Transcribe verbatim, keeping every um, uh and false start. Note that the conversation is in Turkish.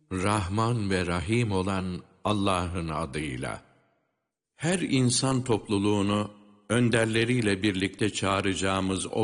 Rahman ve Rahim olan Allah'ın adıyla. Her insan topluluğunu önderleriyle birlikte çağıracağımız o